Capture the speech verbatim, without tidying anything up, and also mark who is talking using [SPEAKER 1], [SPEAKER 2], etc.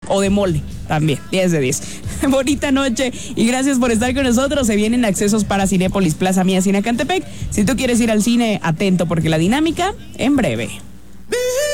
[SPEAKER 1] o de mole. También, diez de diez. Bonita noche y gracias por estar con nosotros. Se vienen accesos para Cinépolis Plaza Mía Cinecantepec. Si tú quieres ir al cine, atento porque la dinámica en breve.